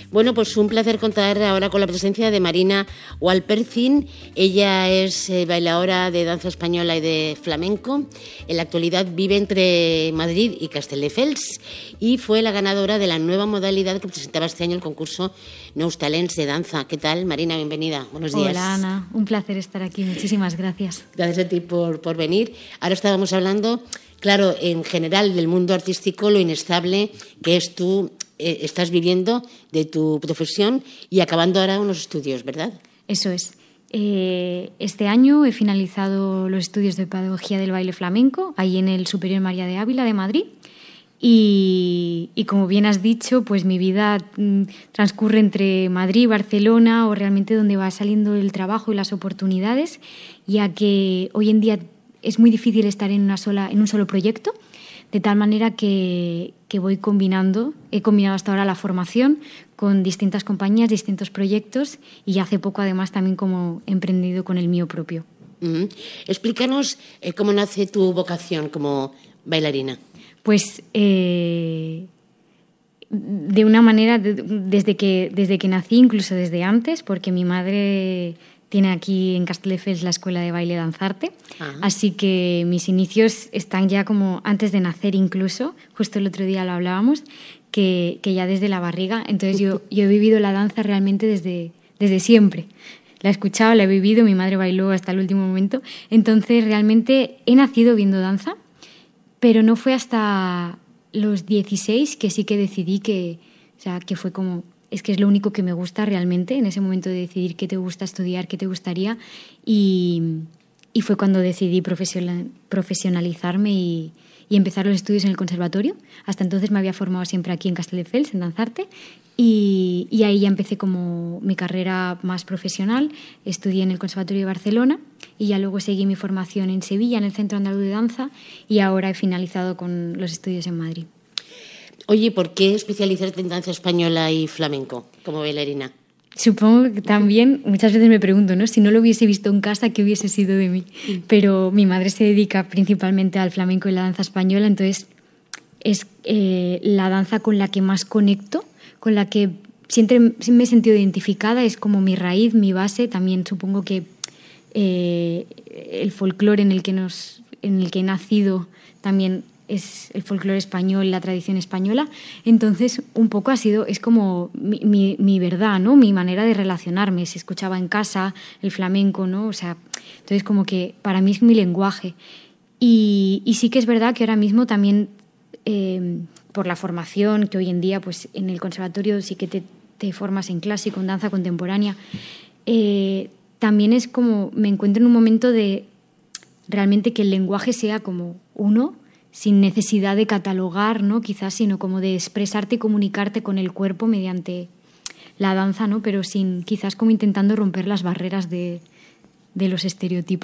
Bueno, pues un placer contar ahora con la presencia de Marina Walpercin. Ella es bailadora de danza española y de flamenco. En la actualidad vive entre Madrid y Castelldefels y fue la ganadora de la nueva modalidad que presentaba este año el concurso Nous Talents de danza. ¿Qué tal, Marina? Bienvenida. Buenos días. Hola, Ana. Un placer estar aquí. Muchísimas gracias. Gracias a ti por venir. Ahora estábamos hablando, claro, en general del mundo artístico, lo inestable que es tú estás viviendo de tu profesión y acabando ahora unos estudios, ¿verdad? Eso es. Este año he finalizado los estudios de pedagogía del baile flamenco, ahí en el Superior María de Ávila de Madrid. Y como bien has dicho, pues mi vida transcurre entre Madrid y Barcelona, o realmente donde va saliendo el trabajo y las oportunidades, ya que hoy en día es muy difícil estar en un solo proyecto, de tal manera que voy combinando. He combinado hasta ahora la formación con distintas compañías, distintos proyectos, y hace poco además también como he emprendido con el mío propio. Explícanos cómo nace tu vocación como bailarina. Pues de una manera, desde que nací, incluso desde antes, porque mi madre tiene aquí en Castelldefels la escuela de baile Danzarte. Ajá. Así que mis inicios están ya como antes de nacer incluso. Justo el otro día lo hablábamos, que ya desde la barriga. Entonces yo he vivido la danza realmente desde siempre. La he escuchado, la he vivido, mi madre bailó hasta el último momento. Entonces realmente he nacido viendo danza, pero no fue hasta los 16 que sí que decidí que fue como... Es que es lo único que me gusta realmente, en ese momento de decidir qué te gusta estudiar, qué te gustaría. Y fue cuando decidí profesionalizarme y empezar los estudios en el conservatorio. Hasta entonces me había formado siempre aquí en Castelldefels, en Danzarte. Y ahí ya empecé como mi carrera más profesional. Estudié en el Conservatorio de Barcelona y ya luego seguí mi formación en Sevilla, en el Centro Andaluz de Danza, y ahora he finalizado con los estudios en Madrid. Oye, ¿por qué especializarte en danza española y flamenco como bailarina? Supongo que también muchas veces me pregunto, ¿no? Si no lo hubiese visto en casa, ¿qué hubiese sido de mí? Pero mi madre se dedica principalmente al flamenco y la danza española, entonces es la danza con la que más conecto, con la que siempre me he sentido identificada, es como mi raíz, mi base. También supongo que el folclore en el que he nacido también es el folclore español, la tradición española. Entonces, un poco es como mi verdad, ¿no? Mi manera de relacionarme. Se escuchaba en casa el flamenco, ¿no? O sea, entonces como que para mí es mi lenguaje. Y sí que es verdad que ahora mismo también, por la formación, que hoy en día pues en el conservatorio sí que te formas en clásico, en danza contemporánea, también es como me encuentro en un momento de realmente que el lenguaje sea como uno, sin necesidad de catalogar, ¿no? Quizás, sino como de expresarte y comunicarte con el cuerpo mediante la danza, ¿no? Pero quizás como intentando romper las barreras de los estereotipos.